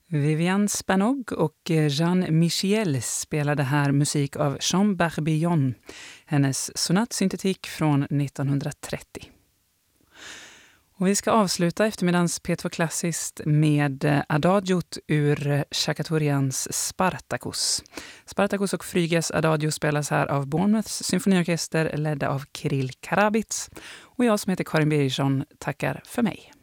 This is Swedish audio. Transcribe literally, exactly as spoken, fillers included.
Viviane Spanog och Jean Michel spelade här musik av Jean Barbillon, hennes sonatsyntetik från nittonhundratrettio. Och vi ska avsluta eftermiddagens P två Klassiskt med adagiot ur Chachatorians Spartacus. Spartacus och Phrygias adagio spelas här av Bournemouths symfoniorkester ledda av Kirill Karabits. Och jag som heter Karin Birgersson tackar för mig.